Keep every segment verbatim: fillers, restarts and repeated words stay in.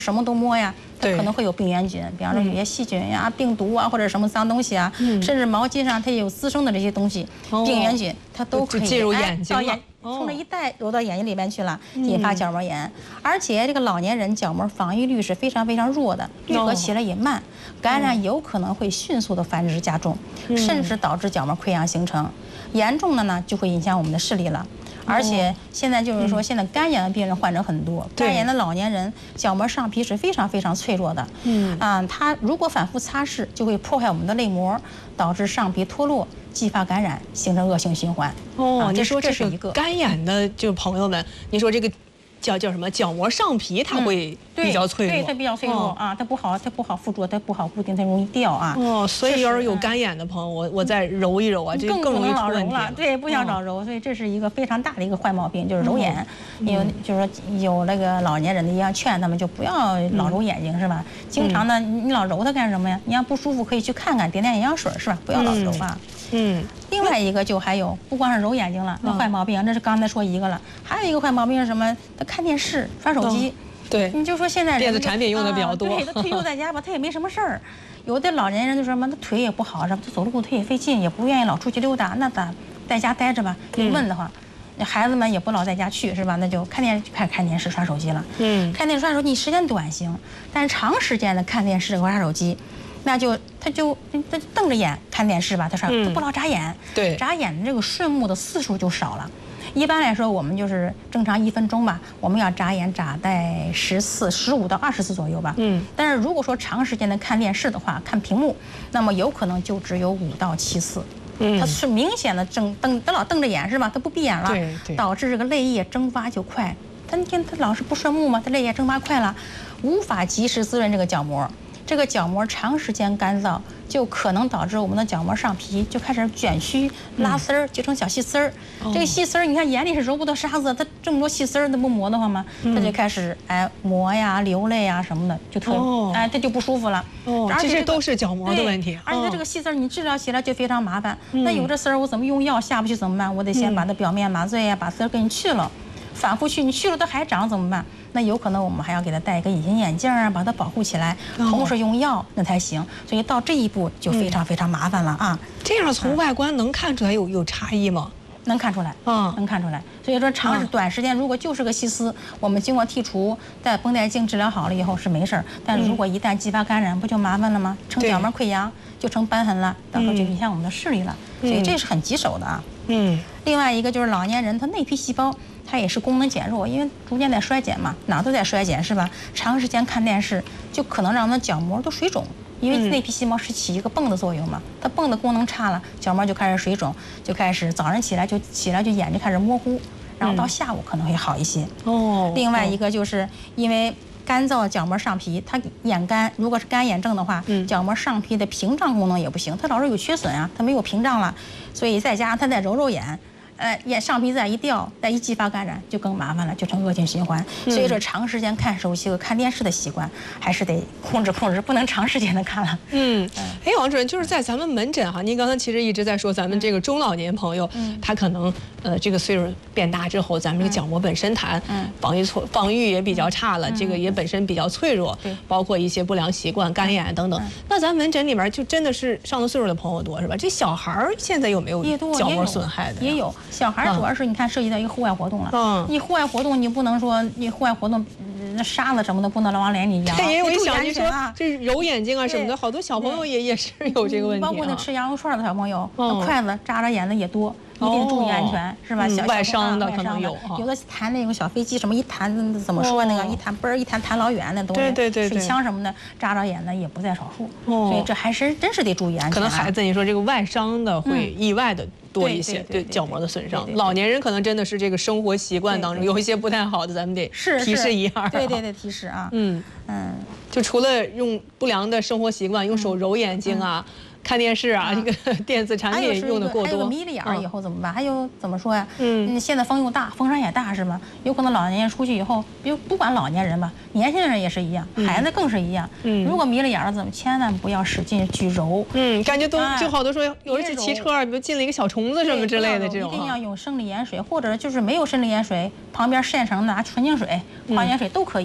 什么都摸呀，它可能会有病原菌，比方说有些细菌呀、病毒啊，或者什么脏东西啊，甚至毛巾上它也有滋生的这些东西，病原菌它都可以进入眼睛了。 从这一带揉到眼睛里面去了，引发角膜炎。而且这个老年人角膜防御力是非常非常弱的，愈合起来也慢，感染有可能会迅速的繁殖加重，甚至导致角膜溃疡形成。严重的呢，就会影响我们的视力了。 而且现在就是说，现在肝炎的病人患者很多，肝炎的老年人角膜上皮是非常非常脆弱的。嗯啊，它如果反复擦拭，就会破坏我们的泪膜，导致上皮脱落，继发感染，形成恶性循环。 哦，你说这是一个干眼的，就朋友们，你说这个。 叫叫什么角膜上皮，它会比较脆弱， 对，它比较脆弱啊，它不好，它不好附着，它不好固定，它容易掉啊。 哦，所以要是有干眼的朋友，我我再揉一揉啊，这更容易出问题了。 对，不想老揉，所以这是一个非常大的一个坏毛病，就是揉眼。有就是说有那个老年人的，一样劝他们就不要老揉眼睛，是吧？经常的你老揉它干什么呀？你要不舒服可以去看看，点点眼药水，是吧？不要老揉啊。嗯。另外一个就还有，不光是揉眼睛了，那坏毛病，这是刚才说一个了，还有一个坏毛病是什么？他看电视、刷手机。对，你就说现在电子产品用的比较多， 对，他退休在家吧，他也没什么事儿。有的老年人就说什么，他腿也不好，什么他走路腿也费劲，也不愿意老出去溜达，那咋在家待着吧？又闷得慌。孩子们也不老在家去，是吧？那就看电开始看电视、刷手机了。嗯，看电视、刷手机，时间短行，但是长时间的看电视和刷手机。 那就他就他瞪着眼看电视吧，他说他不老眨眼，对，眨眼的这个顺目的次数就少了。一般来说，我们就是正常一分钟吧，我们要眨眼眨在十次、十五到二十次左右吧。嗯，但是如果说长时间的看电视的话，看屏幕，那么有可能就只有五到七次。嗯，它是明显的睁瞪，他老瞪着眼是吧？他不闭眼了，对对，导致这个泪液蒸发就快。他你看他老是不顺目嘛，他泪液蒸发快了，无法及时滋润这个角膜。 这个角膜长时间干燥，就可能导致我们的角膜上皮就开始卷曲、拉丝儿，结成小细丝儿。这个细丝儿，你看眼里是揉不得沙子，它这么多细丝儿，它不磨得慌吗？它就开始哎磨呀、流泪呀什么的，就特哎它就不舒服了。 哦，这些都是角膜的问题。 而且它这个细丝儿你治疗起来就非常麻烦。那有这丝儿我怎么用药下不去怎么办？我得先把它表面麻醉呀，把丝儿给你去了。 反复去，你去了它还长怎么办？那有可能我们还要给它戴一个隐形眼镜啊，把它保护起来，同时用药那才行。所以到这一步就非常非常麻烦了啊！ 这样从外观能看出来有有差异吗？ 能看出来，嗯，能看出来。所以说长时短时间如果就是个细丝，我们经过剔除，在绷带镜治疗好了以后是没事儿。但如果一旦继发感染，不就麻烦了吗？成角膜溃疡就成瘢痕了，到时候就影响我们的视力了。所以这是很棘手的啊。嗯。另外一个就是老年人他内皮细胞。 它也是功能减弱，因为逐渐在衰减嘛，哪都在衰减，是吧？长时间看电视，就可能让我们的角膜都水肿，因为内皮细胞是起一个泵的作用嘛，它泵的功能差了，角膜就开始水肿，就开始早上起来就起来就眼睛开始模糊，然后到下午可能会好一些。哦。另外一个就是因为干燥角膜上皮，它眼干，如果是干眼症的话，角膜上皮的屏障功能也不行，它老是有缺损啊，它没有屏障了，所以再加上它再揉揉眼。 呃，眼上皮再一掉，再一继发感染，就更麻烦了，就成恶性循环。所以说，长时间看手机和看电视的习惯，还是得控制控制，不能长时间的看了。嗯， 哎，王主任，就是在咱们门诊哈，您刚才其实一直在说，咱们这个中老年朋友，他可能呃这个岁数变大之后，咱们这个角膜本身谈防御措防御也比较差了，这个也本身比较脆弱，包括一些不良习惯、干眼等等。那咱门诊里面就真的是上了岁数的朋友多是吧？这小孩儿现在有没有角膜损害的？ 也有。 小孩主要是你看涉及到一个户外活动了，嗯，你户外活动你不能说你户外活动，那沙子什么的不能老往脸里扬。 对，因为我想你说这揉眼睛啊什么的，好多小朋友也也是有这个问题。 包括那吃羊肉串的小朋友，那筷子扎着眼的也多，一定注意安全，是吧？小外伤的可能有， 有的弹那个小飞机什么一弹怎么说那个一弹嘣儿一弹弹老远那东西， 对对对， 水枪什么的扎着眼的也不在少数，所以这还是真是得注意安全。 可能孩子你说这个外伤的会意外的。 多一些对角膜的损伤，老年人可能真的是这个生活习惯当中有一些不太好的，咱们得提示一下。 对对对，提示啊。嗯嗯， 就除了用不良的生活习惯，用手揉眼睛啊。 看电视啊，这个电子产品用的过多， 还有眯了眼儿以后怎么办？还有怎么说呀？嗯，现在风又大，风山也大是吗？有可能老年人出去以后，比如不管老年人吧，年轻人也是一样，孩子更是一样。嗯，如果眯了眼儿，怎么千万不要使劲去揉。 嗯，感觉都就好多说，有人去骑车，比如进了一个小虫子什么之类的这种。 一定要用生理盐水，或者就是没有生理盐水，旁边现成的拿纯净水、矿泉水都可以。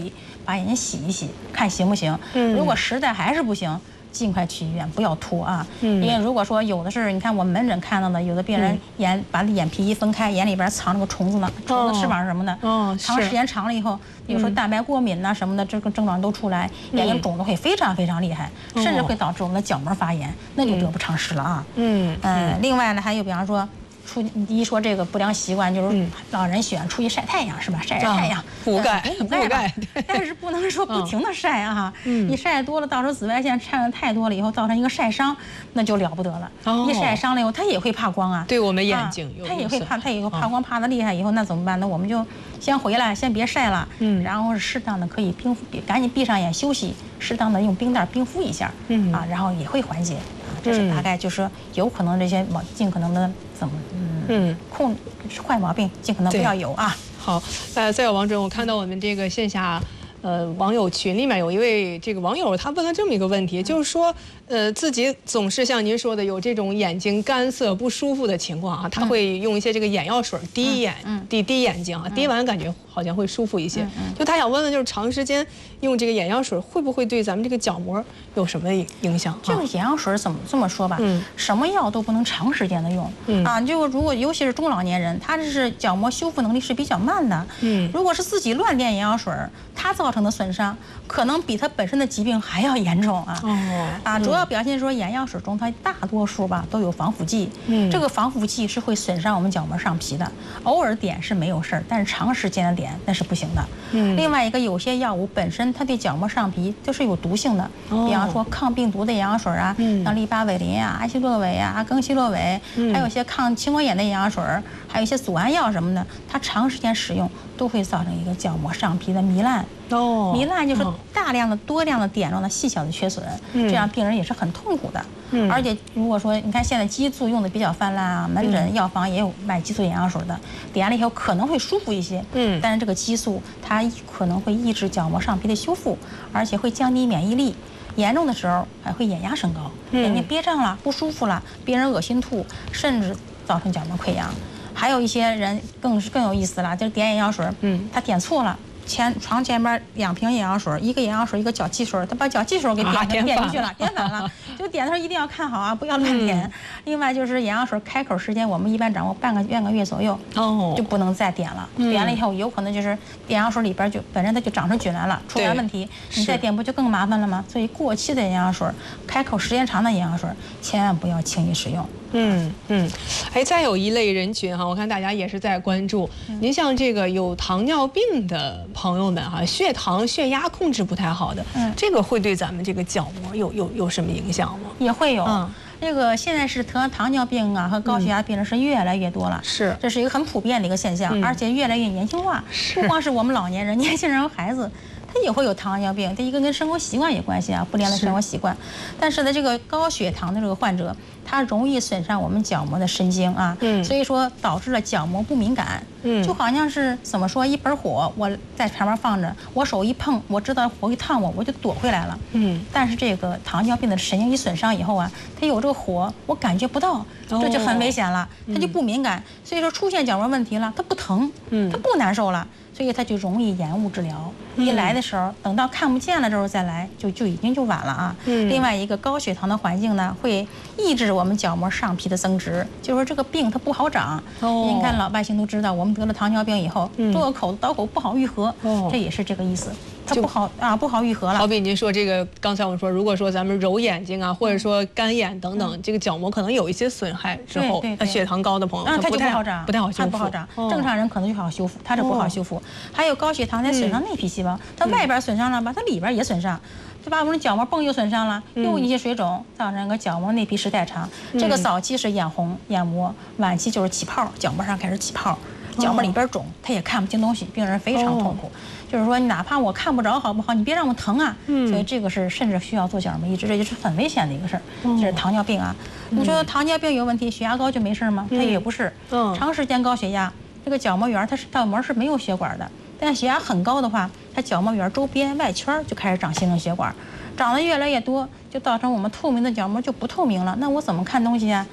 把眼睛洗一洗，看行不行。嗯，如果实在还是不行，尽快去医院，不要拖啊。嗯，因为如果说有的是，你看我们门诊看到的，有的病人眼把眼皮一分开，眼里边藏着个虫子呢，虫子翅膀什么的。哦，长时间长了以后，有时候蛋白过敏呐、什么的，这个症状都出来，眼睛肿的会非常非常厉害，甚至会导致我们的角膜发炎，那就得不偿失了啊。嗯嗯。另外呢，还有比方说。出一说这个不良习惯，就是老人喜欢出去晒太阳，是吧？晒晒太阳， 补钙， 补钙。但是不能说不停的晒啊，你晒多了，到时候紫外线晒的太多了以后，造成一个晒伤，那就了不得了。一晒伤了以后，它也会怕光啊。 对我们眼睛有， 它也会怕，它也会怕光，怕的厉害以后，那怎么办？那我们就先回来，先别晒了，嗯，然后适当的可以冰敷，赶紧闭上眼休息，适当的用冰袋冰敷一下，嗯啊，然后也会缓解。这是大概就是有可能这些毛尽可能的怎么嗯嗯控坏毛病尽可能不要有啊。 好，呃，再有王主任，我看到我们这个线下。呃，网友群里面有一位这个网友，他问了这么一个问题，就是说，呃，自己总是像您说的有这种眼睛干涩不舒服的情况啊，他会用一些这个眼药水滴眼，滴滴眼睛啊，滴完感觉好像会舒服一些。就他想问问，就是长时间用这个眼药水会不会对咱们这个角膜有什么影响？ 这个眼药水怎么这么说吧？嗯，什么药都不能长时间的用。嗯啊，就如果尤其是中老年人，他这是角膜修复能力是比较慢的。嗯，如果是自己乱垫眼药水，它造成的损伤可能比它本身的疾病还要严重啊！哦，啊，主要表现说眼药水中它大多数吧都有防腐剂，嗯，这个防腐剂是会损伤我们角膜上皮的，偶尔点是没有事儿，但是长时间的点那是不行的。嗯，另外一个有些药物本身它对角膜上皮都是有毒性的，比方说抗病毒的眼药水啊，像利巴韦林啊、阿昔洛韦啊、阿更昔洛韦，还有一些抗青光眼的眼药水，还有一些阻胺药什么的，它长时间使用都会造成一个角膜上皮的糜烂。哦，糜烂就是大量的、多量的点状的细小的缺损，这样病人也是很痛苦的。嗯，而且如果说你看现在激素用的比较泛滥啊，门诊药房也有卖激素眼药水的，点了以后可能会舒服一些。嗯，但是这个激素它可能会抑制角膜上皮的修复，而且会降低免疫力，严重的时候还会眼压升高，眼睛憋胀了、不舒服了，病人恶心吐，甚至造成角膜溃疡。还有一些人更是更有意思了，就是点眼药水，嗯，他点错了。前床前边两瓶眼药水，一个眼药水，一个脚气水，他把脚气水给点、啊、点进去了，点反了。就点的时候一定要看好啊，不要乱点。嗯、另外就是眼药水开口时间，我们一般掌握半个半个月左右，哦，就不能再点了。嗯、点了以后，有可能就是眼药水里边就本身它就长出菌来了，出现问题，你再点不就更麻烦了吗？所以过期的眼药水，开口时间长的眼药水，千万不要轻易使用。 嗯嗯，哎，再有一类人群哈，我看大家也是在关注。嗯、您像这个有糖尿病的朋友们哈，血糖、血压控制不太好的，嗯，这个会对咱们这个角膜有有有什么影响吗？ 也会有。嗯，这个现在是得糖尿病啊和高血压病人是越来越多了，是，这是一个很普遍的一个现象，而且越来越年轻化。不光是我们老年人，年轻人和孩子。它也会有糖尿病，第一个跟生活习惯有关系啊，不良的生活习惯。但是呢，这个高血糖的这个患者，他容易损伤我们角膜的神经啊，嗯，所以说导致了角膜不敏感，嗯，就好像是怎么说，一盆火我在旁边放着，我手一碰，我知道火会烫我，我就躲回来了，嗯。但是这个糖尿病的神经一损伤以后啊，它有这个火，我感觉不到，这就很危险了，它就不敏感，所以说出现角膜问题了，它不疼，嗯，它不难受了。所以它就容易延误治疗，一来的时候，等到看不见了之后再来，就就已经就晚了啊。嗯、另外一个高血糖的环境呢，会抑制我们角膜上皮的增殖，就是说这个病它不好长。哦，您看老百姓都知道，我们得了糖尿病以后，嗯、做个口子刀口不好愈合，哦、这也是这个意思。它不好啊，不好愈合了。 好比您说这个，刚才我们说，如果说咱们揉眼睛啊，或者说干眼等等，嗯、这个角膜可能有一些损害之后，那血糖高的朋友， 啊，它就不好长， 不太好修复， 不好长。哦、正常人可能就好修复，它这不好修复。哦、还有高血糖在损伤内皮细胞，它外边损伤了吧，它里边也损伤。就把我们的角膜泵又损伤了，又一些水肿，造成个角膜内皮时代长。这个早期是眼红、眼膜，晚期就是起泡，角膜上开始起泡，角膜里边肿，他也看不清东西，病人非常痛苦。就是说，哪怕我看不着，好不好？你别让我疼啊！嗯，所以这个是甚至需要做角膜移植，这就是很危险的一个事儿。这是糖尿病啊。你说糖尿病有问题，血压高就没事吗？它也不是。嗯，长时间高血压，这个角膜缘它是角膜是没有血管的，但血压很高的话，它角膜缘周边外圈就开始长形成血管，长得越来越多，就造成我们透明的角膜就不透明了。那我怎么看东西啊？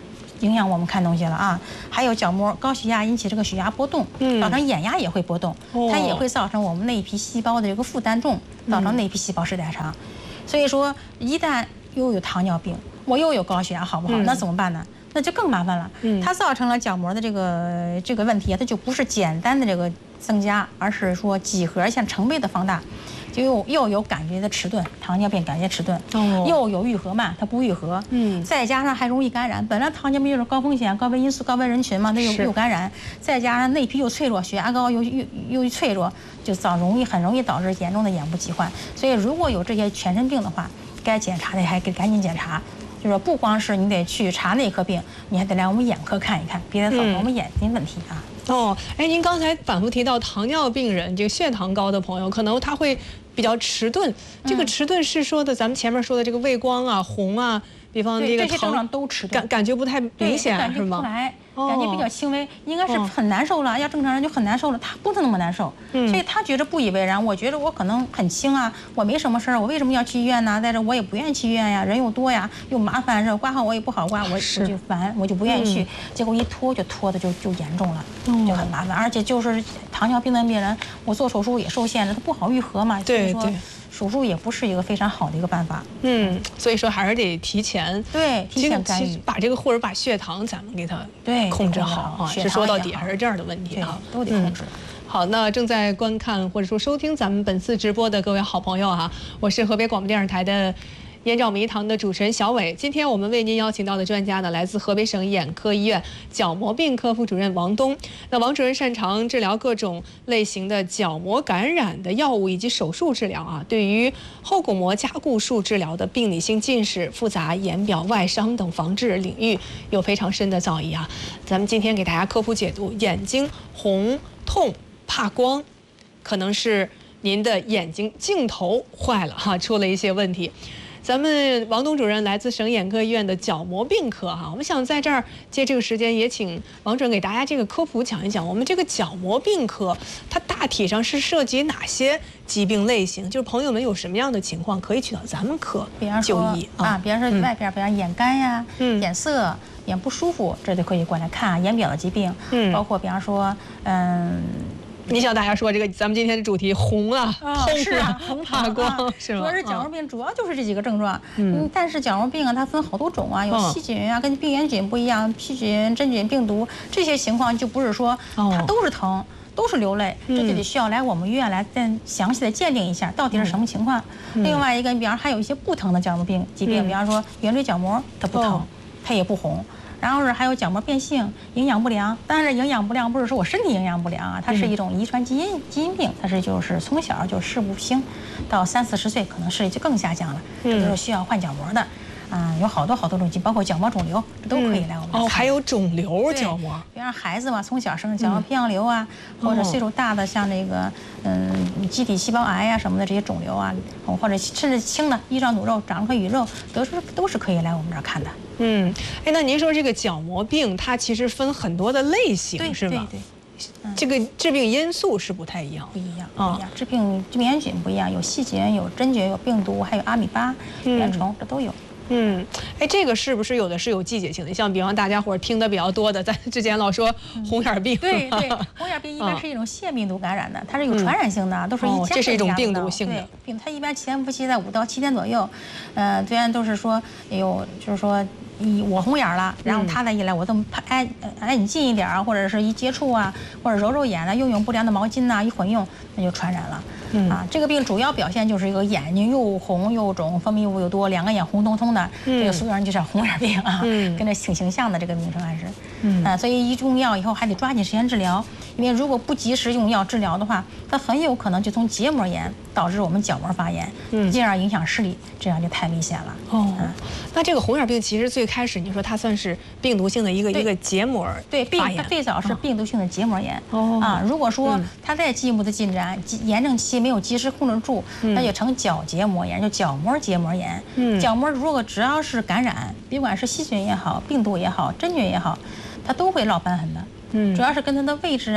影响我们看东西了啊。还有角膜高血压引起这个血压波动，造成眼压也会波动，它也会造成我们内皮细胞的这个负担重，造成内皮细胞时代长。所以说，一旦又有糖尿病，我又有高血压，好不好？那怎么办呢？那就更麻烦了。它造成了角膜的这个这个问题，它就不是简单的这个增加，而是说几何像成倍的放大。就又又有感觉的迟钝，糖尿病感觉迟钝，哦、又有愈合慢，它不愈合，嗯，再加上还容易感染。本来糖尿病就是高风险、高危因素、高危人群嘛，它又又感染，再加上内皮又脆弱，血压高又又又脆弱，就造容易很容易导致严重的眼部疾患。所以如果有这些全身病的话，该检查的还得赶紧检查。就是说，不光是你得去查内科病，你还得来我们眼科看一看，别造成我们眼睛问题啊。 嗯、哦，哎，您刚才反复提到糖尿病人，这个血糖高的朋友，可能他会比较迟钝。这个迟钝是说的，咱们前面说的这个畏光啊、红啊，比方这个这些症状都迟钝， 感感觉不太明显， 感觉不出来。感觉比较轻微，应该是很难受了。要正常人就很难受了，他不是那么难受，所以他觉得不以为然。我觉得我可能很轻啊，我没什么事儿，我为什么要去医院呢？再者我也不愿意去医院呀，人又多呀，又麻烦，这挂号我也不好挂，我我就烦，我就不愿意去。结果一拖就拖的就就严重了，就很麻烦。而且就是糖尿病的病人，我做手术也受限制，它不好愈合嘛。 对对。 手术也不是一个非常好的一个办法， 嗯，所以说还是得提前对提前干预， 把这个或者把血糖咱们给它对控制好啊，是说到底还是这样的问题啊， 都得控制。 好，那正在观看或者说收听咱们本次直播的各位好朋友哈，我是河北广播电视台的眼角迷堂的主持人小伟。今天我们为您邀请到的专家呢，来自河北省眼科医院角膜病科副主任王东。那王主任擅长治疗各种类型的角膜感染的药物以及手术治疗啊，对于后巩膜加固术治疗的病理性近视、复杂眼表外伤等防治领域有非常深的造诣啊。咱们今天给大家科普解读，眼睛红、痛、怕光，可能是您的眼睛镜头坏了哈，出了一些问题。咱们王东主任来自省眼科医院的角膜病科哈，我们想在这儿借这个时间，也请王主任给大家这个科普讲一讲，我们这个角膜病科它大体上是涉及哪些疾病类型？就是朋友们有什么样的情况可以去到咱们科就医啊？比方说外边，比方眼干呀、嗯、眼涩、眼不舒服，这就可以过来看眼表的疾病。嗯，包括比方说，嗯。 你想大家说这个，咱们今天的主题红啊、痛啊、怕光，是吗？ 主要是角膜病，主要就是这几个症状。嗯，但是角膜病啊，它分好多种啊，有细菌啊，跟病原菌不一样，细菌、真菌、病毒这些情况就不是说它都是疼，都是流泪，这就得需要来我们医院来再详细的鉴定一下，到底是什么情况。另外一个，比方还有一些不疼的角膜病疾病，比方说圆锥角膜，它不疼，它也不红。然后是还有角膜变性、营养不良，但是营养不良不是说我身体营养不良啊，它是一种遗传基因基因病，它是就是从小就视不清，到三四十岁可能视力就更下降了，这都是需要换角膜的。啊，有好多好多种疾，包括角膜肿瘤，这都可以来我们哦，还有肿瘤角膜， 比方孩子嘛，从小生角膜皮样瘤啊，或者岁数大的像这个嗯基体细胞癌啊什么的这些肿瘤啊，或者甚至轻的衣状弩肉、长颗羽肉，都是都是可以来我们这儿看的。 嗯，哎，那您说这个角膜病，它其实分很多的类型，是吧？ 对对。 嗯、这个致病因素是不太一样， 不一样，不一样。致病病原菌不一样，有细菌、有真菌、有病毒，还有阿米巴、原虫，这都有。 嗯，哎，这个是不是有的是有季节性的？像比方大家伙听的比较多的，咱之前老说红眼病， 对对，红眼病一般是一种腺病毒感染的，它是有传染性的，都是一家这是一种病毒性的病，它一般潜伏期在五到七天左右，呃，虽然都是说有，就是说。你我红眼了，然后他再一来，我这么挨挨你近一点啊，或者是一接触啊，或者揉揉眼啊，用用不良的毛巾呐、啊，一混用，那就传染了。嗯、啊，这个病主要表现就是一个眼睛又红又肿，分泌物又多，两个眼红彤彤的，嗯、这个俗人就叫红眼病啊，嗯、跟这挺形象的这个名称还是。嗯、啊，所以一用药以后还得抓紧时间治疗，因为如果不及时用药治疗的话，它很有可能就从结膜炎导致我们角膜发炎，嗯、进而影响视力，这样就太危险了。 哦，啊、那这个红眼病其实最开始你说它算是病毒性的一个一个结膜对病，它最早是病毒性的结膜炎。哦啊，如果说它再进一步的进展，炎症期没有及时控制住，那就成角结膜炎，就角膜结膜炎。嗯，角膜如果只要是感染，别管是细菌也好，病毒也好，真菌也好，它都会落瘢痕的。嗯，主要是跟它的位置啊，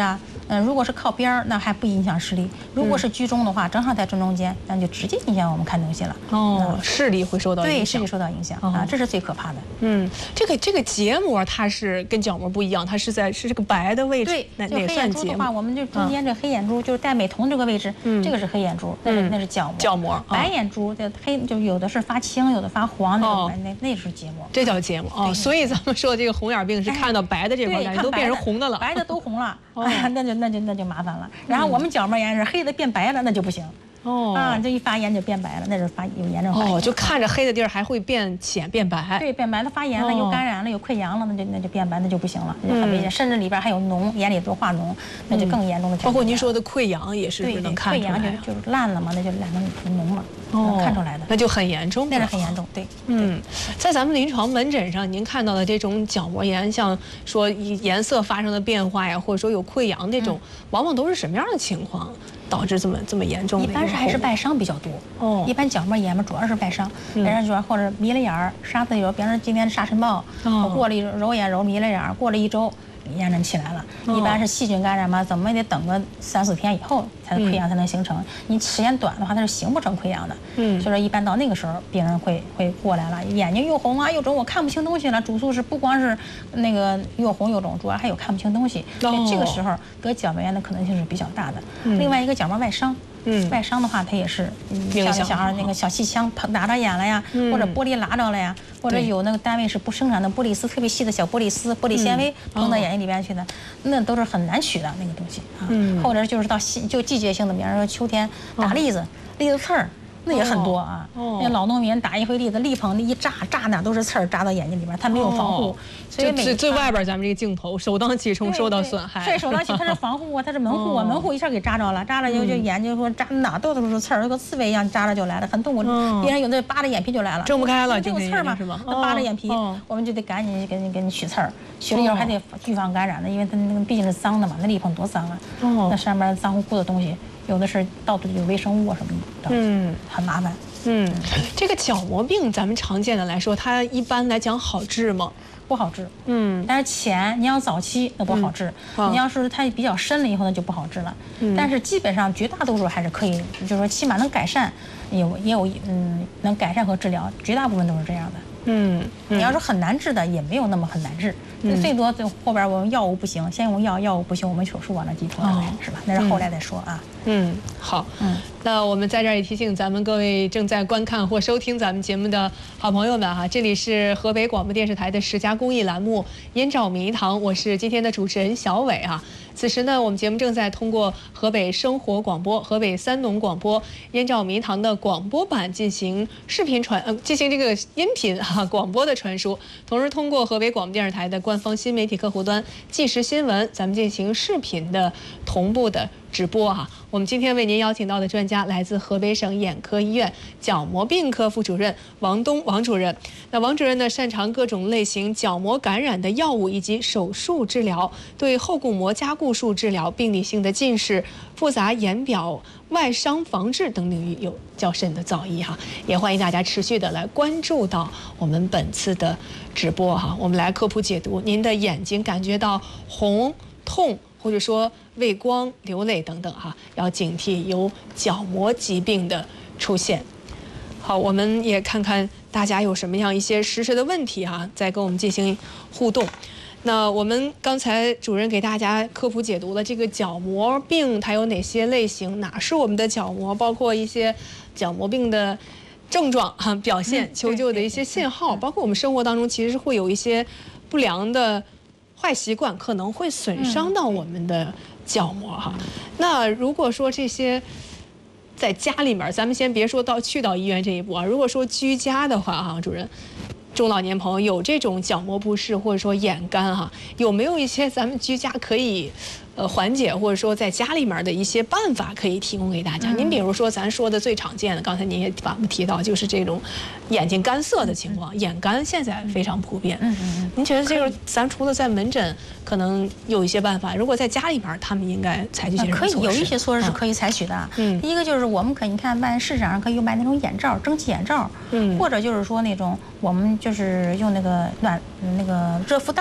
嗯，如果是靠边儿，那还不影响视力；如果是居中的话，正好在正中间，那就直接影响我们看东西了。 哦，视力会受到影响。 对，视力受到影响啊，这是最可怕的。 嗯，这个这个结膜它是跟角膜不一样，它是在是这个白的位置。 对， 那就黑眼珠的话，我们就中间这黑眼珠就是带美瞳这个位置，这个是黑眼珠，那是那是角膜。 角膜。 白眼珠的黑就有的是发青，有的发黄，那个那那是结膜。 这叫结膜哦，所以咱们说这个红眼病是看到白的这块感觉都变成红的了， 白的都红了，那就那就那就麻烦了。然后我们角膜炎是黑的变白了，那就不行。哦啊，这一发炎就变白了，那是发有炎症发炎。 哦，就看着黑的地儿还会变浅变白。 对，变白了，发炎了，有感染了，有溃疡了，那就那就变白，那就不行了，那就很危险。甚至里边还有脓，眼里都化脓，那就更严重的。 包括您说的溃疡也是能看出来。 溃疡就就是烂了嘛，那就烂成脓了，能看出来的。 那就很严重。 那是很严重，对。 嗯，在咱们临床门诊上，您看到的这种角膜炎，像说颜色发生的变化呀，或者说有溃疡这种，往往都是什么样的情况？导致这么这么严重的？ 一般是还是外伤比较多。哦，一般角膜炎嘛，主要是外伤，外伤主要或者迷了眼儿，沙子有，比方说今天沙尘暴，过了一揉眼揉迷了眼儿，过了一周。炎症起来了，一般是细菌感染嘛，怎么也得等个三四天以后，才溃疡才能形成。你时间短的话，它是形不成溃疡的。嗯，所以说一般到那个时候，病人会会过来了，眼睛又红啊又肿，我看不清东西了。主诉是不光是那个又红又肿，主要还有看不清东西。所以这个时候得角膜炎的可能性是比较大的。另外一个角膜外伤。嗯，外伤的话，它也是像小孩那个小气枪碰打着眼了呀，或者玻璃拉着了呀，或者有那个单位是不生产的玻璃丝，特别细的小玻璃丝、玻璃纤维碰到眼睛里边去的，那都是很难取的那个东西啊。或者就是到季就季节性的，比方说秋天打栗子、栗子刺儿。那也很多啊，那老农民打一回栗子，栗棚一扎，扎哪都是刺儿，扎到眼睛里边，它没有防护，所以最最外边咱们这个镜头首当其冲受到损害。 对，首当其冲，它是防护啊，它是门户啊，门户一下给扎着了，扎了就就眼睛说扎哪都都是刺儿，就跟刺猬一样扎着就来了，很痛苦。别人有的扒着眼皮就来了， 睁不开了， 就有刺儿嘛，那扒着眼皮，我们就得赶紧给你给你取刺儿，取了以后还得预防感染的，因为它那个毕竟是脏的嘛，那栗棚多脏啊，那上面脏乎乎的东西。有的是到处有微生物啊什么的，嗯，很麻烦。 嗯，这个角膜病，咱们常见的来说，它一般来讲好治吗？ 不好治。嗯，但是浅，你要早期那都好治。嗯，你要是它比较深了以后，那就不好治了。嗯，但是基本上绝大多数还是可以，就是说起码能改善，有也有嗯能改善和治疗，绝大部分都是这样的。嗯，你要是很难治的，也没有那么很难治。嗯，最多就后边我们药物不行，先用药，药物不行，我们手术往那基础上来，是吧？那是后来再说啊。 嗯，好。嗯，那我们在这儿也提醒咱们各位正在观看或收听咱们节目的好朋友们哈，这里是河北广播电视台的十佳公益栏目《燕赵迷堂》，我是今天的主持人小伟哈。此时呢，我们节目正在通过河北生活广播、河北三农广播《燕赵迷堂》的广播版进行视频传呃进行这个音频哈、啊、广播的传输，同时通过河北广播电视台的官方新媒体客户端即时新闻，咱们进行视频的同步的直播哈、啊。我们今天为您邀请到的专家来自河北省眼科医院角膜病科副主任王东王主任。那王主任呢，擅长各种类型角膜感染的药物以及手术治疗，对后固膜加固术治疗、病理性的近视、复杂眼表外伤防治等领域有较深的造诣哈。也欢迎大家持续的来关注到我们本次的直播哈，我们来科普解读您的眼睛感觉到红、痛，或者说畏光、流泪等等哈，要警惕有角膜疾病的出现。好，我们也看看大家有什么样一些实时的问题哈，再跟我们进行互动。那我们刚才主任给大家科普解读了这个角膜病它有哪些类型，哪是我们的角膜，包括一些角膜病的症状哈、表现、求救的一些信号，包括我们生活当中其实是会有一些不良的坏习惯可能会损伤到我们的角膜哈。那如果说这些在家里面，咱们先别说到去到医院这一步啊，如果说居家的话哈，主任，中老年朋友有这种角膜不适或者说眼干哈，有没有一些咱们居家可以呃缓解或者说在家里面的一些办法可以提供给大家？嗯、您比如说咱说的最常见的，刚才您也把我们提到，就是这种眼睛干涩的情况，嗯、眼干现在非常普遍。嗯嗯嗯。您觉得这个咱除了在门诊可能有一些办法，如果在家里边，他们应该采取些什么措施？ 可以有一些措施是可以采取的。嗯。第一个就是我们可以看卖市场上可以卖那种眼罩，蒸汽眼罩。嗯。或者就是说那种我们就是用那个暖那个热敷袋吧。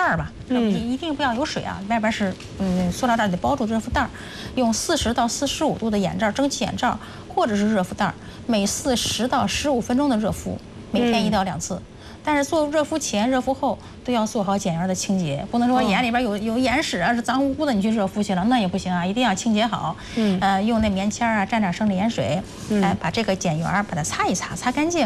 嗯，一定不要有水啊，外边是嗯塑料袋得包住热敷袋，用四十到四十五度的眼罩，蒸汽眼罩或者是热敷袋，每次十到十五分钟的热敷，每天一到两次。嗯，但是做热敷前、热敷后都要做好睑缘的清洁，不能说眼里边有有眼屎啊，是脏乎乎的，你去热敷去了，那也不行啊，一定要清洁好。嗯，呃，用那棉签啊，蘸点生理盐水，哎、呃，把这个睑缘把它擦一擦，擦干净。